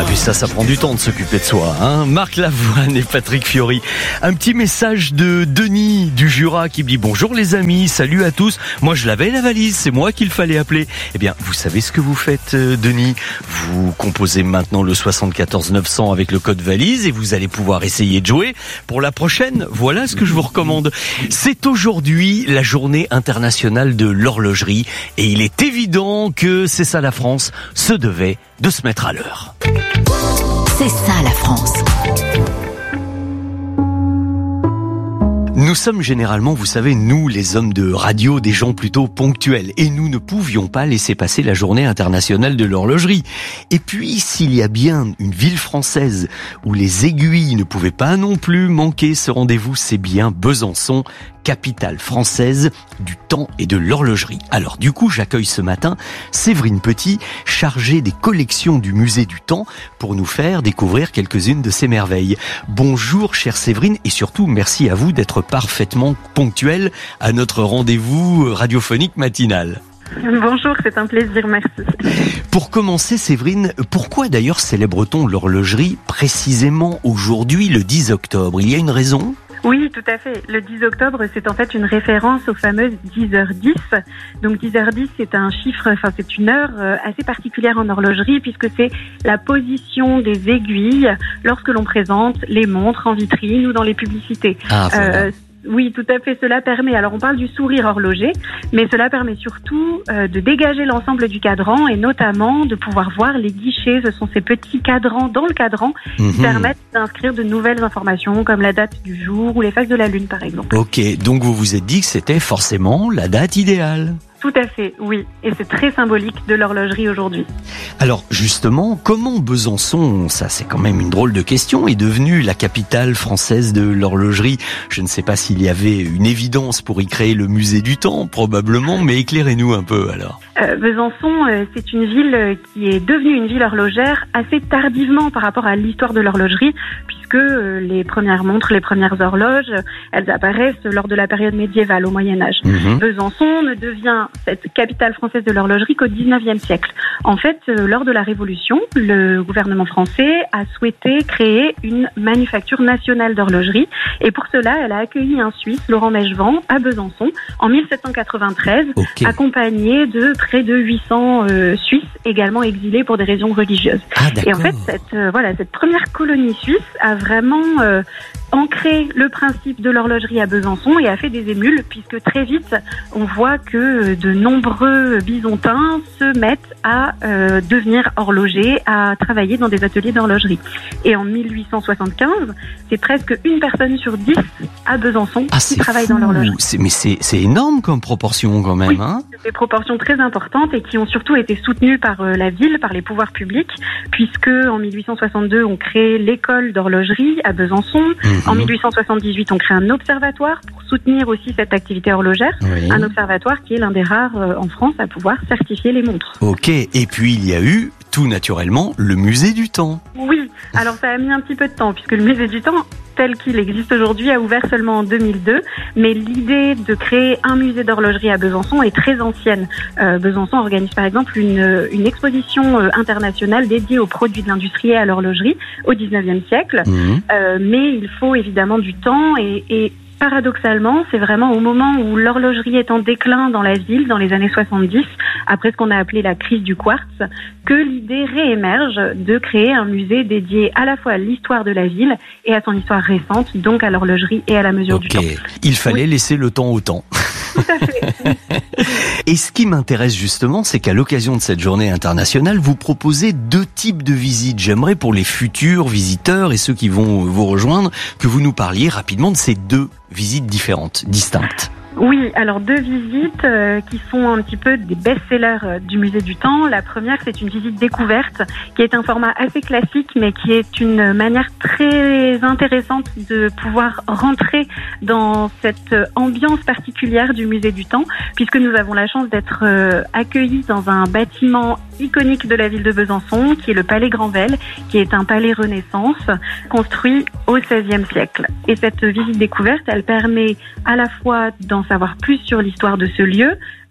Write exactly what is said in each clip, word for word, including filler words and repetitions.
Ah puis ça, ça prend du temps de s'occuper de soi, hein. Marc Lavoine et Patrick Fiori. Un petit message de Denis du Jura qui me dit « Bonjour les amis, salut à tous. Moi je l'avais la valise, c'est moi qu'il fallait appeler. » Eh bien, vous savez ce que vous faites, euh, Denis. Vous composez maintenant le soixante-quatorze neuf cents avec le code valise et vous allez pouvoir essayer de jouer pour la prochaine. Voilà ce que je vous recommande. C'est aujourd'hui la journée internationale de l'horlogerie et il est évident que c'est ça la France se devait de se mettre à l'heure. C'est ça la France. Nous sommes généralement, vous savez, nous les hommes de radio, des gens plutôt ponctuels. Et nous ne pouvions pas laisser passer la journée internationale de l'horlogerie. Et puis, s'il y a bien une ville française où les aiguilles ne pouvaient pas non plus manquer ce rendez-vous, c'est bien Besançon, capitale française du temps et de l'horlogerie. Alors du coup, j'accueille ce matin Séverine Petit, chargée des collections du musée du temps, pour nous faire découvrir quelques-unes de ces merveilles. Bonjour chère Séverine, et surtout merci à vous d'être parfaitement ponctuelle à notre rendez-vous radiophonique matinal. Bonjour, c'est un plaisir, merci. Pour commencer, Séverine, pourquoi d'ailleurs célèbre-t-on l'horlogerie précisément aujourd'hui, le dix octobre? Il y a une raison ? Oui, tout à fait. Le dix octobre, c'est en fait une référence aux fameuses dix heures dix. Donc dix heures dix, c'est un chiffre, enfin c'est une heure assez particulière en horlogerie puisque c'est la position des aiguilles lorsque l'on présente les montres en vitrine ou dans les publicités. Ah, voilà. Euh, Oui, tout à fait. Cela permet, alors on parle du sourire horloger, mais cela permet surtout euh, de dégager l'ensemble du cadran et notamment de pouvoir voir les guichets. Ce sont ces petits cadrans dans le cadran mmh. qui permettent d'inscrire de nouvelles informations comme la date du jour ou les phases de la lune par exemple. Ok, donc vous vous êtes dit que c'était forcément la date idéale. Tout à fait, oui. Et c'est très symbolique de l'horlogerie aujourd'hui. Alors justement, comment Besançon, ça c'est quand même une drôle de question, est devenue la capitale française de l'horlogerie? Je ne sais pas s'il y avait une évidence pour y créer le musée du temps, probablement, mais éclairez-nous un peu alors. Euh, Besançon, euh, c'est une ville qui est devenue une ville horlogère assez tardivement par rapport à l'histoire de l'horlogerie, puisque euh, les premières montres, les premières horloges, elles apparaissent lors de la période médiévale, au Moyen-Âge. Mmh. Besançon ne devient cette capitale française de l'horlogerie qu'au dix-neuvième siècle. En fait, euh, lors de la Révolution, le gouvernement français a souhaité créer une manufacture nationale d'horlogerie et pour cela, elle a accueilli un Suisse, Laurent Mechevant, à Besançon en mille sept cent quatre-vingt-treize, okay. accompagné de près de huit cents euh, Suisses également exilés pour des raisons religieuses. Ah, et en fait, cette, euh, voilà, cette première colonie suisse a vraiment euh, ancré le principe de l'horlogerie à Besançon et a fait des émules puisque très vite, on voit que de nombreux Bisontins se mettent à euh, devenir horlogers, à travailler dans des ateliers d'horlogerie. Et en mille huit cent soixante-quinze, c'est presque une personne sur dix à Besançon ah, qui travaille fou. dans l'horlogerie. C'est, mais c'est, c'est énorme comme proportion quand même. Oui, hein c'est des proportions très importantes et qui ont surtout été soutenues par euh, la ville, par les pouvoirs publics, puisque en mille huit cent soixante-deux, on crée l'école d'horlogerie à Besançon. Mmh. En mille huit cent soixante-dix-huit, on crée un observatoire pour soutenir aussi cette activité horlogère. Oui. Un observatoire qui est l'un des rares euh, en France à pouvoir certifier les montres. Ok, et puis il y a eu tout naturellement le musée du temps. Oui, alors ça a mis un petit peu de temps puisque le musée du temps tel qu'il existe aujourd'hui a ouvert seulement en deux mille deux, mais l'idée de créer un musée d'horlogerie à Besançon est très ancienne. Euh, Besançon organise par exemple une, une exposition euh, internationale dédiée aux produits de l'industrie et à l'horlogerie au dix-neuvième siècle, mmh. euh, mais il faut évidemment du temps et, et paradoxalement, c'est vraiment au moment où l'horlogerie est en déclin dans la ville, dans les années soixante-dix, après ce qu'on a appelé la crise du quartz, que l'idée réémerge de créer un musée dédié à la fois à l'histoire de la ville et à son histoire récente, donc à l'horlogerie et à la mesure okay. du temps. Il fallait oui. laisser le temps au temps. Tout à fait. Et ce qui m'intéresse justement, c'est qu'à l'occasion de cette journée internationale, vous proposez deux types de visites. J'aimerais pour les futurs visiteurs et ceux qui vont vous rejoindre, que vous nous parliez rapidement de ces deux visites différentes, distinctes. Oui, alors deux visites euh, qui sont un petit peu des best-sellers euh, du musée du temps. La première, c'est une visite découverte qui est un format assez classique mais qui est une manière très intéressante de pouvoir rentrer dans cette ambiance particulière du musée du temps puisque nous avons la chance d'être euh, accueillis dans un bâtiment iconique de la ville de Besançon qui est le Palais Granvelle, qui est un palais Renaissance construit au seizième siècle. Et cette visite découverte, elle permet à la fois d'en savoir plus sur l'histoire de ce lieu,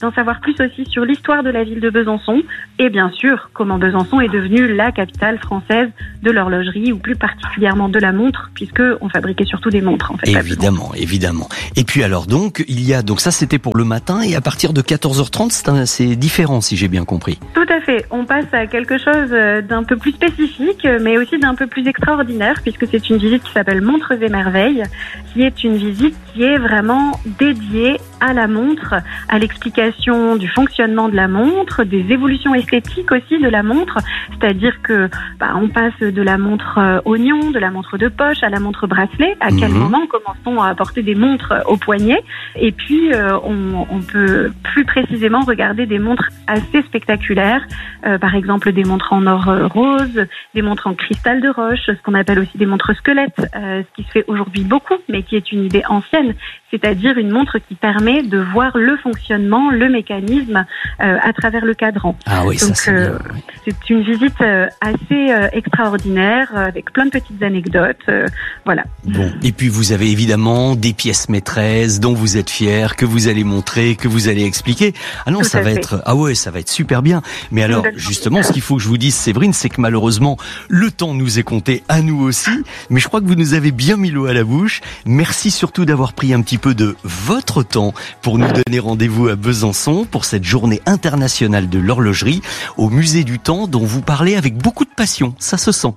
d'en savoir plus aussi sur l'histoire de la ville de Besançon et bien sûr comment Besançon est devenue la capitale française de l'horlogerie ou plus particulièrement de la montre puisque on fabriquait surtout des montres en fait. Évidemment, évidemment. Et puis alors donc il y a donc ça c'était pour le matin et à partir de quatorze heures trente c'est, un, c'est différent si j'ai bien compris. Tout à fait. On passe à quelque chose d'un peu plus spécifique mais aussi d'un peu plus extraordinaire puisque c'est une visite qui s'appelle Montres et Merveilles, qui est une visite qui est vraiment dédiée à la montre, à l'explication du fonctionnement de la montre, des évolutions esthétiques aussi de la montre, c'est-à-dire que bah, on passe de la montre euh, oignon, de la montre de poche à la montre bracelet. À mmh. quel moment commence-t-on à porter des montres au poignet? Et puis euh, on, on peut plus précisément regarder des montres assez spectaculaires, euh, par exemple des montres en or euh, rose, des montres en cristal de roche, ce qu'on appelle aussi des montres squelettes, euh, ce qui se fait aujourd'hui beaucoup, mais qui est une idée ancienne, c'est-à-dire une montre qui permet de voir le fonctionnement, le mécanisme euh, à travers le cadran. Ah oui, donc ça c'est, euh, bien, oui. c'est une visite euh, assez euh, extraordinaire euh, avec plein de petites anecdotes. Euh, voilà. Bon, et puis vous avez évidemment des pièces maîtresses dont vous êtes fiers, que vous allez montrer, que vous allez expliquer. Ah non, Tout ça va fait. être ah ouais, ça va être super bien. Mais alors justement, ce qu'il faut que je vous dise, Séverine, c'est que malheureusement le temps nous est compté à nous aussi. Mais je crois que vous nous avez bien mis l'eau à la bouche. Merci surtout d'avoir pris un petit peu de votre temps pour nous donner rendez-vous à Besançon pour cette journée internationale de l'horlogerie au musée du temps dont vous parlez avec beaucoup de passion. Ça se sent.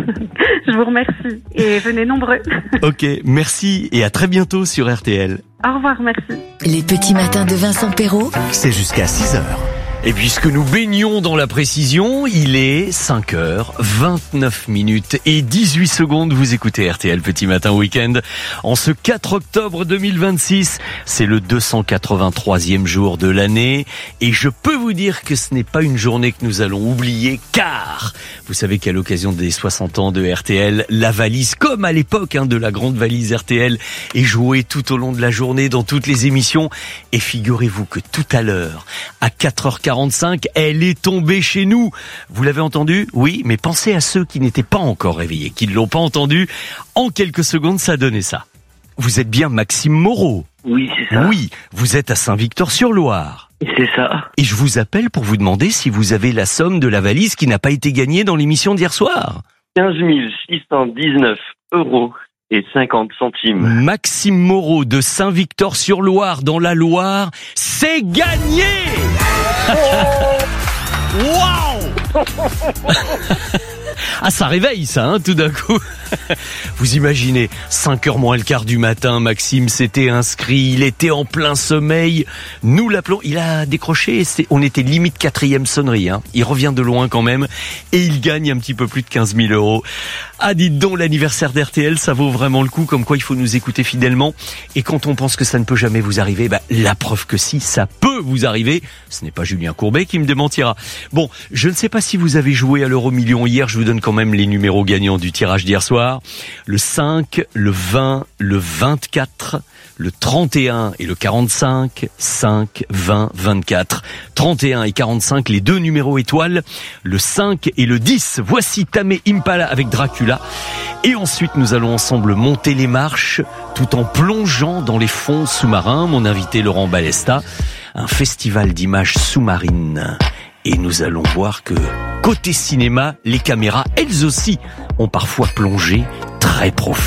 Je vous remercie et venez nombreux. Ok, merci et à très bientôt sur R T L. Au revoir, merci. Les petits matins de Vincent Perrault. C'est jusqu'à six heures. Et puisque nous baignons dans la précision, il est cinq heures vingt-neuf minutes et dix-huit secondes. Vous écoutez R T L Petit Matin Week-end. En ce quatre octobre deux mille vingt-six, c'est le deux cent quatre-vingt-troisième jour de l'année. Et je peux vous dire que ce n'est pas une journée que nous allons oublier, car vous savez qu'à l'occasion des soixante ans de R T L, la valise, comme à l'époque hein, de la grande valise R T L, est jouée tout au long de la journée dans toutes les émissions. Et figurez-vous que tout à l'heure, à quatre heures quarante-cinq, elle est tombée chez nous. Vous l'avez entendu? Oui, mais pensez à ceux qui n'étaient pas encore réveillés, qui ne l'ont pas entendu. En quelques secondes, ça donnait ça. Vous êtes bien Maxime Moreau? Oui, c'est ça. Oui, vous êtes à Saint-Victor-sur-Loire. C'est ça. Et je vous appelle pour vous demander si vous avez la somme de la valise qui n'a pas été gagnée dans l'émission d'hier soir. quinze mille six cent dix-neuf euros et cinquante centimes. Maxime Moreau de Saint-Victor-sur-Loire dans la Loire, c'est gagné! Waouh! Ah, ça réveille ça, hein, tout d'un coup. Vous imaginez, cinq heures moins le quart du matin, Maxime s'était inscrit, il était en plein sommeil. Nous l'appelons, il a décroché, c'est, on était limite quatrième sonnerie, hein. Il revient de loin quand même, et il gagne un petit peu plus de quinze mille euros. Ah, dites donc, l'anniversaire d'R T L, ça vaut vraiment le coup, comme quoi il faut nous écouter fidèlement. Et quand on pense que ça ne peut jamais vous arriver, bah, la preuve que si, ça peut vous arriver. Ce n'est pas Julien Courbet qui me démentira. Bon, je ne sais pas si vous avez joué à l'euro million hier, je vous donne quand même les numéros gagnants du tirage d'hier soir. Le cinq, le vingt, le vingt-quatre, le trente et un et le quarante-cinq, cinq, vingt, vingt-quatre, trente et un et quarante-cinq, les deux numéros étoiles, le cinq et le dix. Voici Tame Impala avec Dracula. Et ensuite, nous allons ensemble monter les marches tout en plongeant dans les fonds sous-marins. Mon invité Laurent Balesta, un festival d'images sous-marines. Et nous allons voir que, côté cinéma, les caméras, elles aussi, ont parfois plongé très profond.